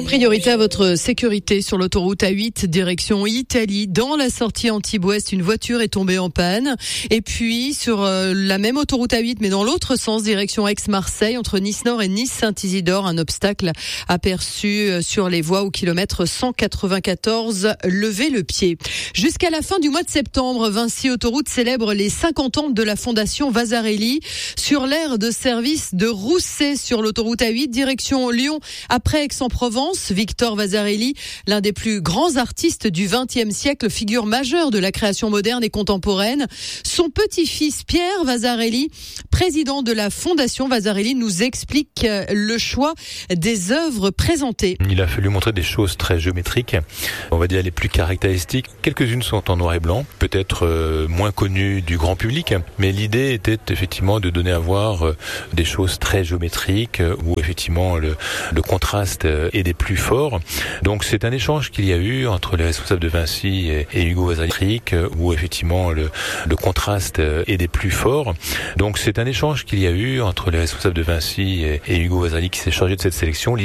Priorité à votre sécurité sur l'autoroute A8 direction Italie. Dans la sortie Antibes-Ouest, une voiture est tombée en panne. Et puis sur la même autoroute A8, mais dans l'autre sens, direction Aix-Marseille, entre Nice-Nord et Nice-Saint-Isidore, un obstacle aperçu sur les voies au kilomètre 194. Levez le pied. Jusqu'à la fin du mois de septembre, Vinci Autoroute célèbre les 50 ans de la fondation Vasarely sur l'aire de service de Rousset sur l'autoroute A8 direction Lyon après Aix-en-Provence. Victor Vasarely, l'un des plus grands artistes du XXe siècle, figure majeure de la création moderne et contemporaine. Son petit-fils Pierre Vasarely, président de la Fondation Vasarely, nous explique le choix des œuvres présentées. Il a fallu montrer des choses très géométriques, on va dire les plus caractéristiques. Quelques-unes sont en noir et blanc, peut-être moins connues du grand public, mais l'idée était effectivement de donner à voir des choses très géométriques où effectivement le contraste est des plus forts. Donc c'est un échange qu'il y a eu entre les responsables de Vinci et Hugo Vasarely où effectivement le contraste est des plus forts. Donc c'est un échange qu'il y a eu entre les responsables de Vinci et Hugo Vasarely qui s'est chargé de cette sélection.